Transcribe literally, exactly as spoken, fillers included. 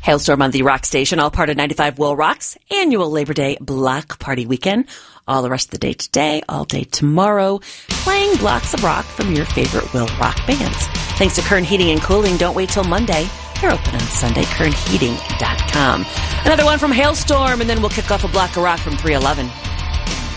Hailstorm on the Rock Station, all part of ninety-five Will Rock's annual Labor Day Block Party Weekend. All the rest of the day today, all day tomorrow, playing blocks of rock from your favorite Will Rock bands. Thanks to Kern Heating and Cooling. Don't wait till Monday. They're open on Sunday, kern heating dot com. Another one from Hailstorm, and then we'll kick off a block of rock from three eleven.